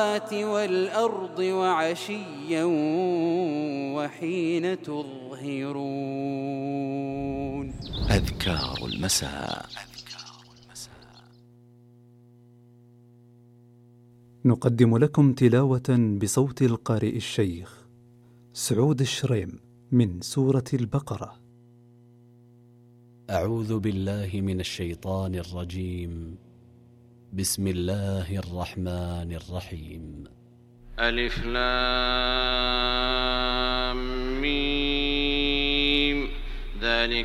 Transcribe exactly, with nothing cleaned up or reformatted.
والأرض وعشيا وحين تظهرون. أذكار المساء. نقدم لكم تلاوة بصوت القارئ الشيخ سعود الشريم من سورة البقرة. أعوذ بالله من الشيطان الرجيم. بسم الله الرحمن الرحيم. ألف لام